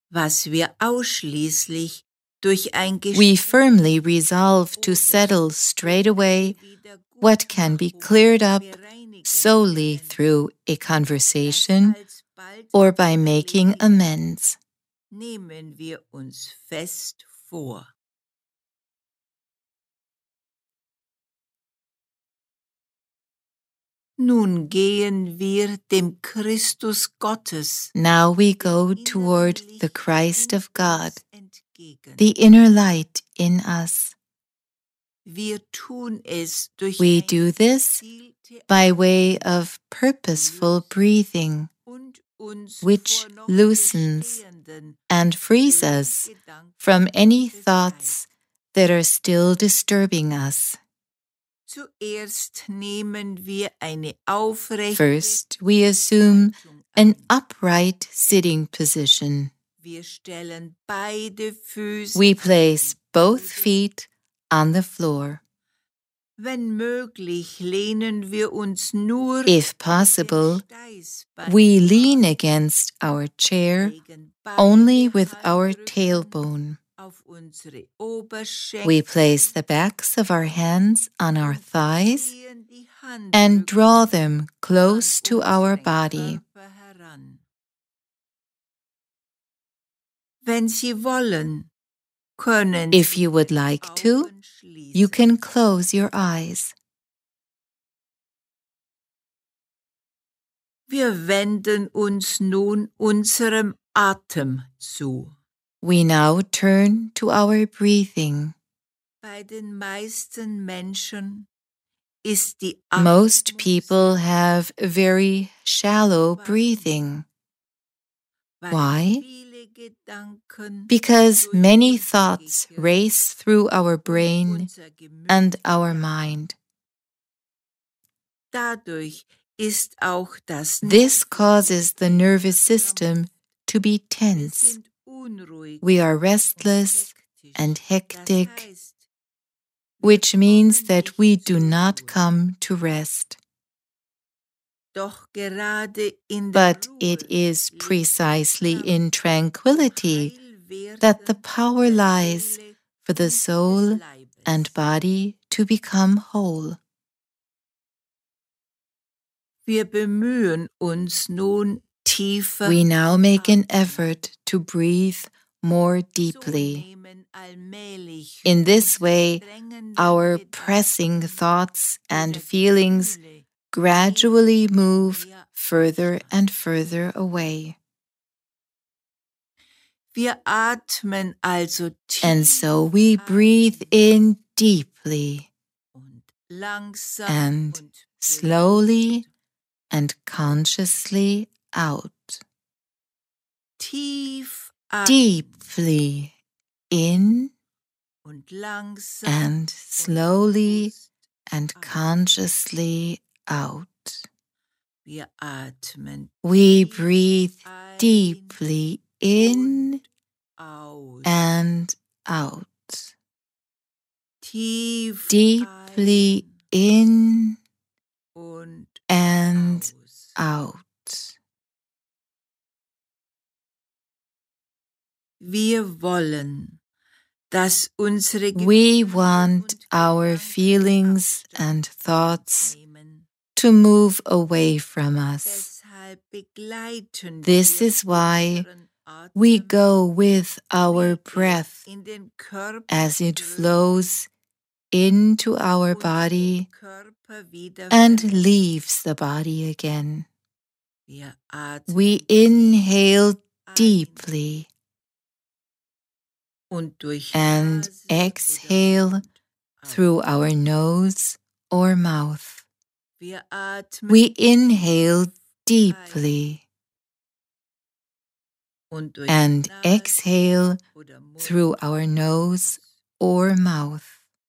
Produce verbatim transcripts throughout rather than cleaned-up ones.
was wir ausschließlich durch ein We firmly resolve to settle straight away what can be cleared up solely through a conversation or by making amends. Nehmen wir uns fest vor. Nun gehen wir dem Christus Gottes. Now we go toward the Christ of God, the inner light in us. Wir tun es durch We do this by way of purposeful breathing, which loosens and frees us from any thoughts that are still disturbing us. Zuerst nehmen wir eine aufrechte First, we assume an upright sitting position. Wir stellen beide Füße We place both feet on the floor. Wenn möglich, lehnen wir uns nur If possible, we lean against our chair only with our tailbone. auf unsere Oberschenkel, We place the backs of our hands on our thighs and draw them close to our body. Wenn Sie wollen, können If you would like to, you can close your eyes. Wir wenden uns nun unserem Atem zu. We now turn to our breathing. Bei den meisten Menschen ist die Most people have very shallow breathing. Why? Because many thoughts race through our brain and our mind. Dadurch ist auch das This causes the nervous system to be tense. We are restless and hectic, which means that we do not come to rest. But it is precisely in tranquility that the power lies for the soul and body to become whole. Wir bemühen uns nun tiefer. We now make an effort to breathe more deeply. In this way, our pressing thoughts and feelings gradually move further and further away. Wir atmen also tief And so we breathe in deeply und langsam and und slowly and consciously out. Tief atmen Deeply in und langsam and slowly and consciously out. Wir atmen We tief breathe ein deeply in aus. and out. Tief Deeply in ein und and aus. out. Wir wollen, dass unsere We Gefühle want und our Gedanken feelings Abstand and thoughts nehmen. to move away from us. Deshalb begleiten This wir is why unseren Atem we go with our wie er breath in den Körper as it strömt flows into our und den body Körper wieder and verlässt. leaves the body again. Wir atmen We inhale ein deeply und durch and Nase oder exhale Mund through aus. our nose or mouth. Wir atmen We inhale ein deeply und durch and Nase exhale oder Mund through our nose or mouth.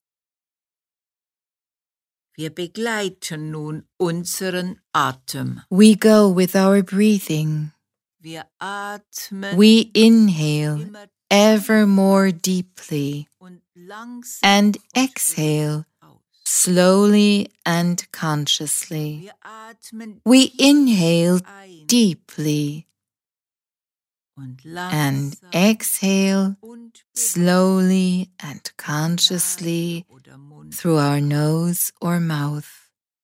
Wir begleiten nun unseren Atem. We go with our breathing. Wir atmen We inhale immer ever more deeply und langsam and und exhale aus. slowly and consciously. Wir atmen We tief inhale ein deeply and exhale slowly and consciously through our nose or mouth.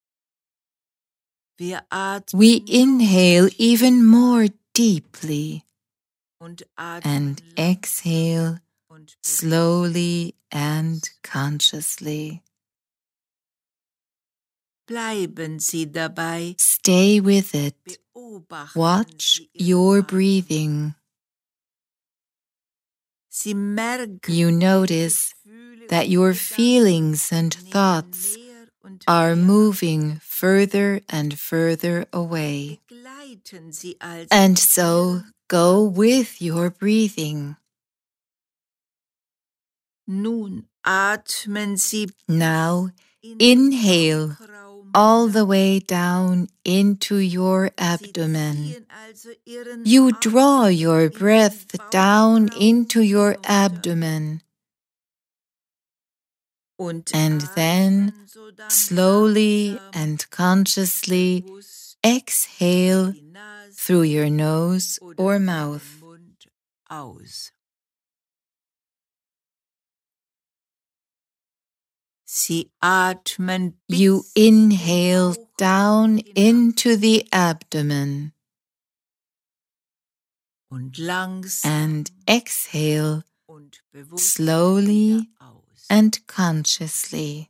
We inhale even more deeply and exhale slowly and consciously. Stay with it. Watch your breathing. You notice that your feelings and thoughts are moving further and further away. And so go with your breathing. Now inhale all the way down into your abdomen. You draw your breath down into your abdomen. And then slowly and consciously exhale through your nose or mouth. You inhale down into the abdomen and exhale slowly and consciously.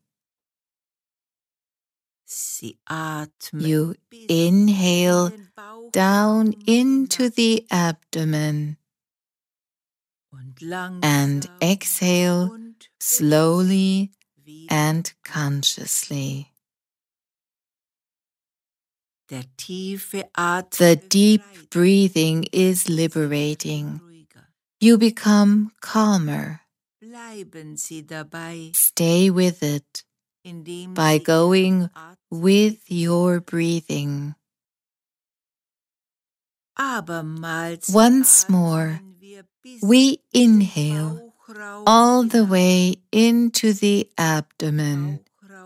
You inhale down into the abdomen and exhale slowly and consciously. The deep breathing is liberating. You become calmer. Stay with it by going with your breathing. Once more, we inhale all the way into the abdomen.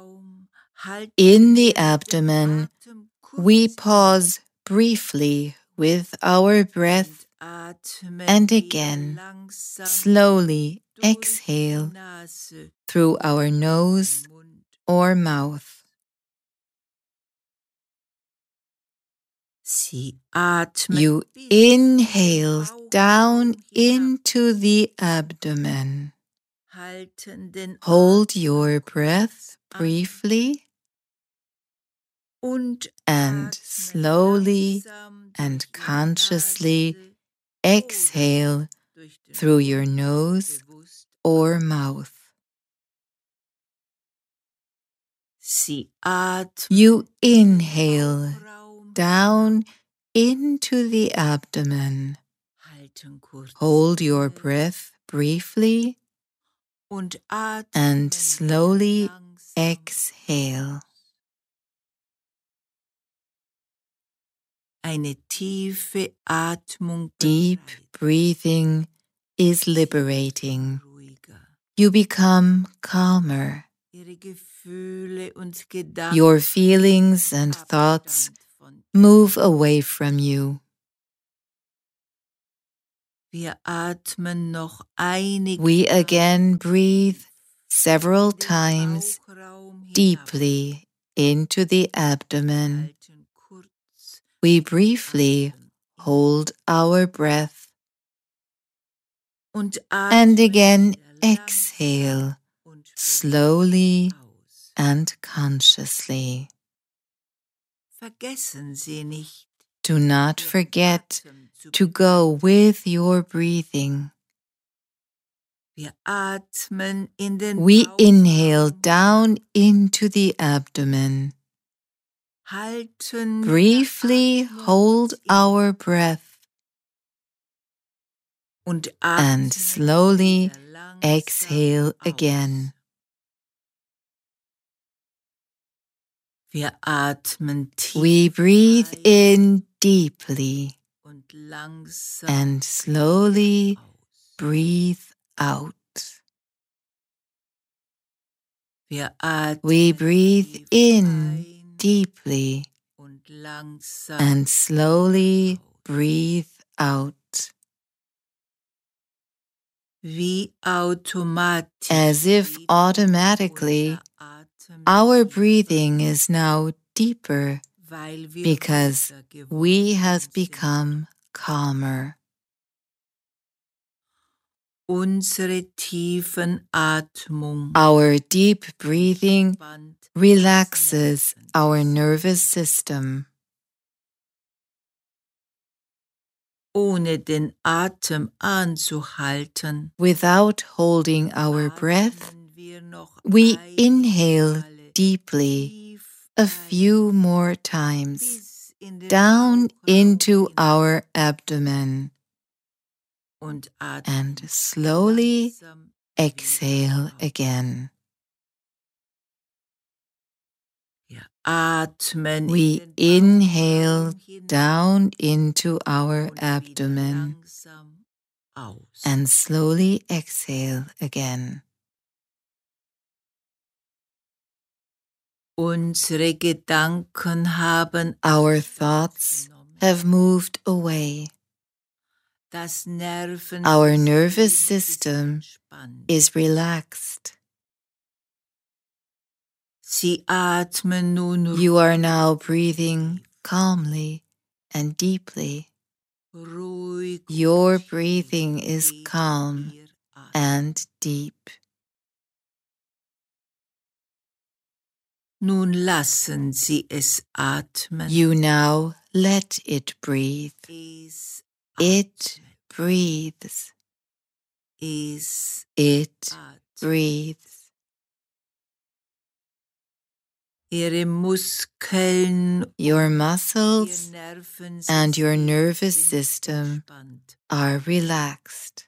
In the abdomen, we pause briefly with our breath and again slowly exhale through our nose or mouth. You inhale down into the abdomen. Hold your breath briefly and slowly and consciously exhale through your nose or mouth. You inhale down into the abdomen. Hold your breath briefly and slowly exhale. Deep breathing is liberating. You become calmer. Your feelings and thoughts move away from you. We again breathe several times deeply into the abdomen. We briefly hold our breath and again exhale slowly and consciously. Do not forget to go with your breathing. We inhale down into the abdomen. Briefly hold our breath and slowly exhale again. We breathe in deeply and slowly breathe out. We breathe in deeply and slowly breathe out. Wie automatisch as if automatically our breathing is now deeper because we have become calmer. Unsere tiefen Atmung Our deep breathing relaxes our nervous system. ohne den Atem anzuhalten. Without holding our breath, we inhale deeply a few more times down into our abdomen and slowly exhale again. We inhale down into our abdomen and slowly exhale again. Unsere Gedanken haben Our thoughts have moved away. Our nervous system is relaxed. Sie atmen nun You are now breathing calmly and deeply. ruhig. Your breathing is calm and deep. Nun lassen Sie es atmen. You now let it breathe. Es It breathes. Es It breathes. Ihre Muskeln, Your muscles and your nervous system are relaxed.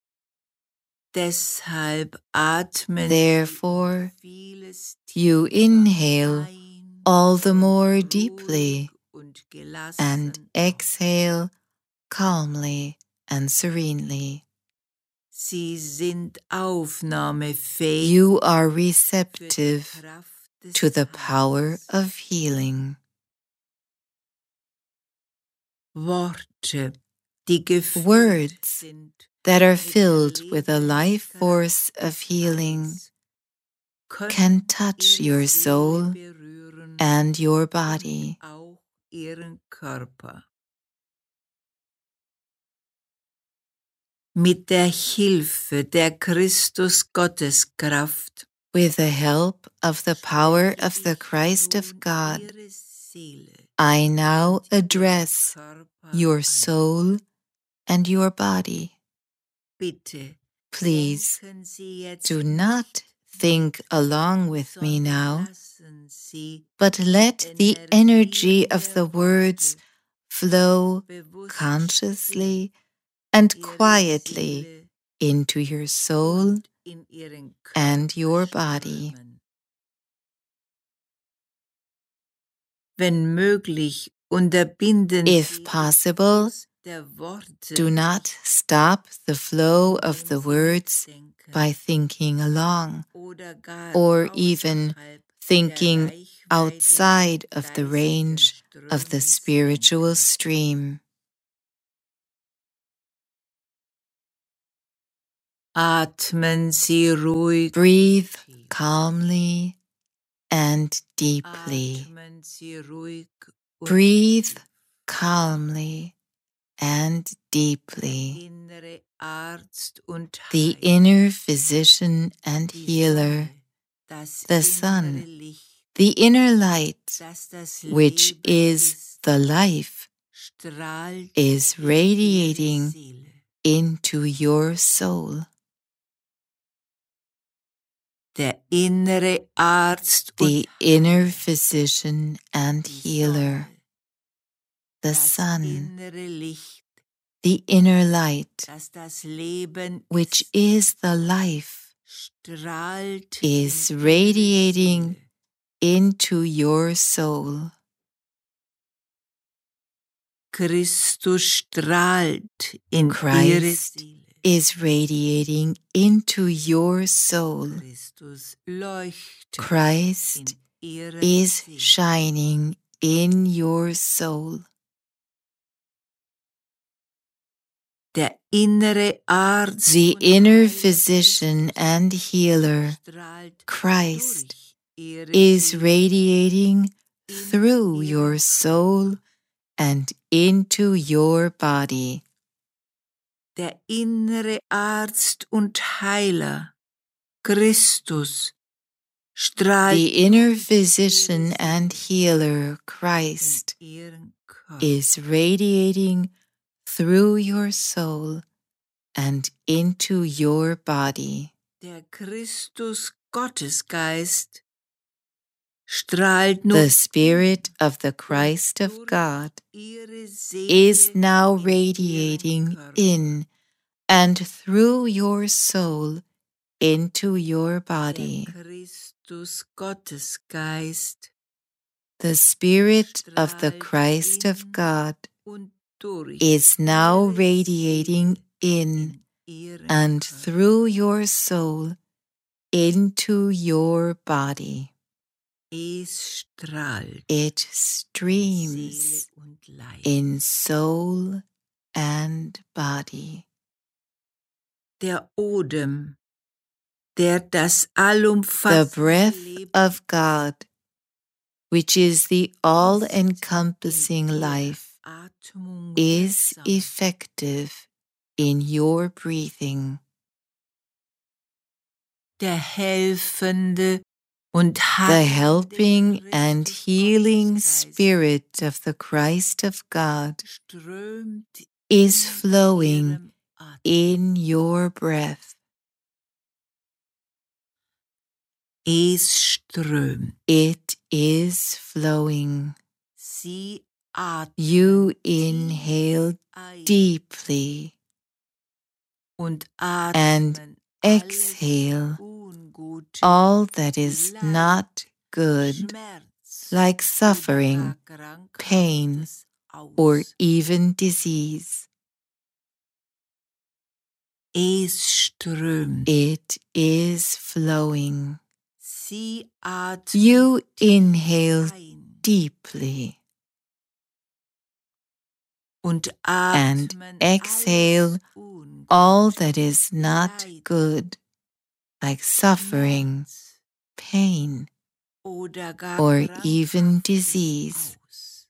Deshalb atmen Therefore, you inhale all the more deeply and exhale calmly and serenely. Sie sind aufnahmefähig. You are receptive to the power of healing. Worte, die gefüllt Words sind that are filled with a life force of healing can touch your soul and your body. Auch ihren Körper. Mit der Hilfe der Christus-Gotteskraft, With the help of the power of the Christ of God, ihre Seele, I now address your soul and your body. bitte, Please denken Sie jetzt do not think along with me now, lassen Sie but let the energy of the words flow consciously and quietly into your soul in Ihren and your body. Körper. Wenn möglich, unterbinden If Sie possible, der Worte do not stop the flow of the words denken by thinking along oder gar or even außerhalb thinking der Reichweite outside of the geistigen range of the Strömens spiritual denken. stream. Atmen Sie ruhig. Breathe calmly and deeply. Atmen Sie ruhig und Breathe tief. calmly and deeply. Innere Arzt und The Heiler, inner physician and die healer, Sonne, das the innere sun, Licht, the inner light, das das which Leben is ist, the life, strahlt is in Ihre radiating Seele. into your soul. Der innere Arzt The und inner physician and die healer, Sonne, the das sun, innere Licht, the inner light, das das Leben which ist, is the life, strahlt is in Ihre radiating Seele. into your soul. Christus strahlt in Ihre Christ Seele. is radiating into your soul. Christus leuchtet Christ in Ihre is Seele. shining in your soul. Der innere Arzt The inner physician and healer, Christ, is radiating through your soul and into your body. Der innere Arzt und Heiler, Christus, strahlt The inner physician and healer, Christ, ihren Körper. is radiating through your soul and into your body. Der Christus Gottesgeist strahlt nun The Spirit of the Christ of God ihre Seele is now in ihren radiating Körper. in and through your soul into your Der body. Christus Gottesgeist The Spirit of the strahlt Christ of in God und durch is now ihre radiating Seele in ihren and Körper. through your soul into your body. Es strahlt It Seele streams und Leib. in soul and body. Der Odem, der das The allumfassende breath Leben of God, which is the ist all-encompassing in life, ihrer Atmung is wirksam. effective in your breathing. Der helfende und The heilende helping and Christus healing Gottesgeist Spirit of the Christ of God strömt is in flowing ihrem Atem. in your breath. Es strömt. It is flowing. Sie atmen You tief inhale ein deeply und and atmen alles exhale Ungute all that wie is Leid, not good, Schmerz like oder suffering, gar pain, Krankhaftes or aus. even disease. Es strömt. It is flowing. Sie atmen You tief inhale ein deeply und and atmen exhale alles Ungute, all that is not Leid, good, like suffering, Schmerz pain, oder gar or even Krankhaftes disease. aus.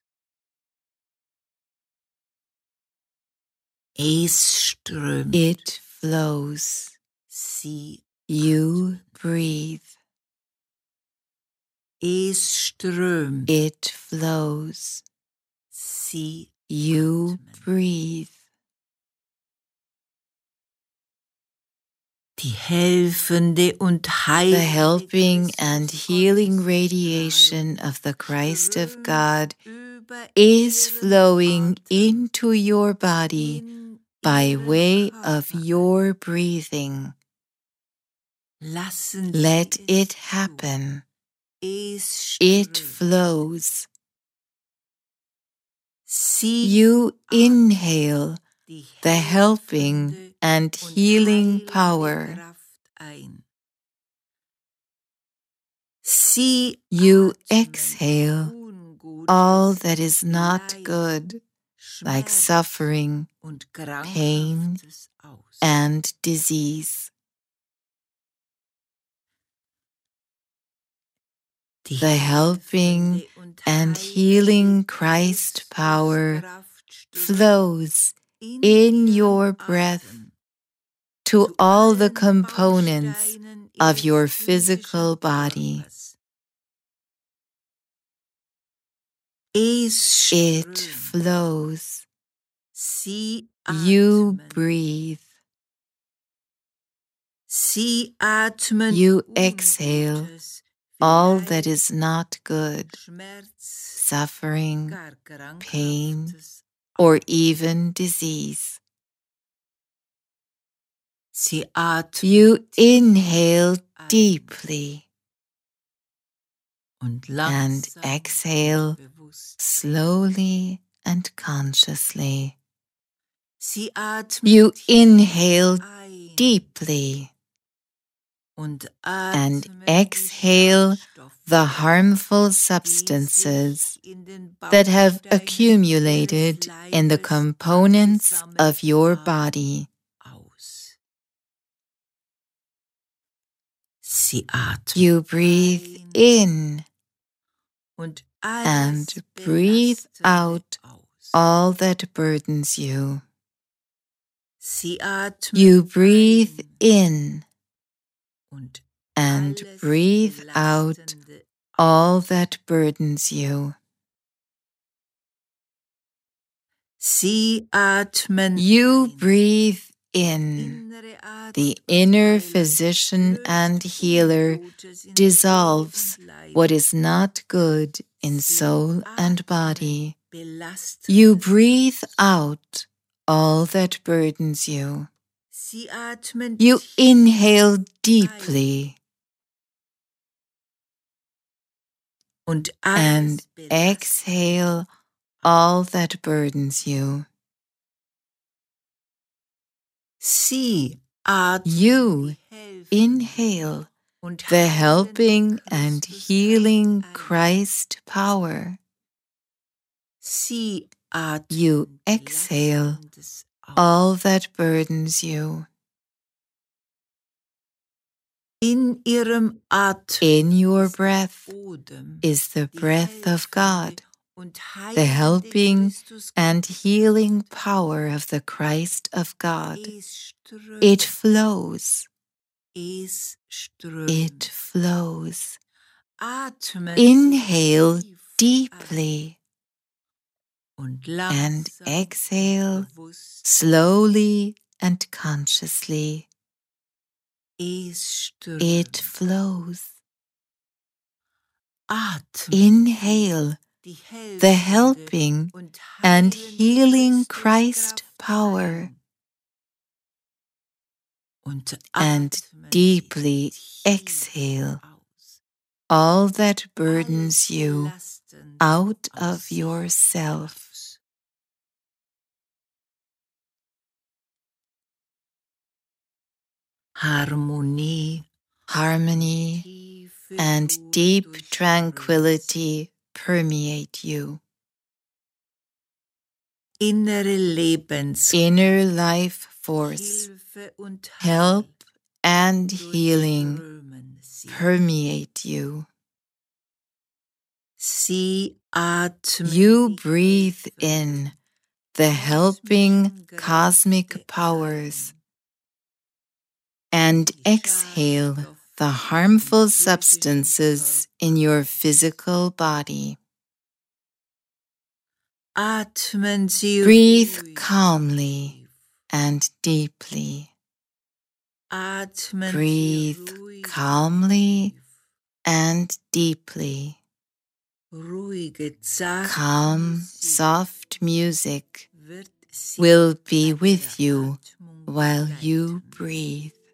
Es strömt. It flows. Sie You atmen. breathe. Es strömt. It flows. Sie You atmen. breathe. Die helfende und The heilende helping Christus and healing Gottesstrahlung radiation of the Christ of strömt God über is ihren flowing Atem into your body in by ihren way of Körper your ein. breathing. Lassen Let Sie it es zu. happen. Es It strömt. flows. Sie You atmen inhale die the helping helfende and und healing heilende power. Kraft ein. Sie You atmen exhale Ungutes, all that is not Leid, good, like Schmerz suffering und pain, Krankhaftes aus. and disease. Die The helping helfende und and heilende healing Christ power Christuskraft strömt flows in in Ihrem your breath Atem to zu all the allen components Bausteinen of your Ihres physical physischen body. Körpers. Es It strömt. flows. Sie You atmen. breathe. Sie atmen You exhale Ungutes wie all Leid, that is not good, Schmerz, suffering, gar pain, Krankhaftes or aus. even disease. Sie atmen You tief inhale ein deeply und and langsam exhale und bewusst. slowly and consciously. Sie atmen You tief inhale ein deeply and exhale the harmful substances that have accumulated in the components of your body. You breathe in and breathe out all that burdens you. You breathe in and breathe out all that burdens you. You breathe in. The inner physician and healer dissolves what is not good in soul and body. You breathe out all that burdens you. You inhale deeply and exhale all that burdens you. You inhale the helping and healing Christ power. You exhale all that burdens you. In your breath is the breath of God, the helping and healing power of the Christ of God. It flows. It flows. Inhale deeply and exhale slowly and consciously. It flows. Inhale the helping and healing Christ power and deeply exhale all that burdens you out of yourself. Harmony, harmony, and deep tranquility permeate you. Inner life force, help and healing permeate you. You breathe in the helping cosmic powers and exhale the harmful substances in your physical body. Breathe calmly and deeply. Breathe calmly and deeply. Calm, soft music will be with you while you breathe.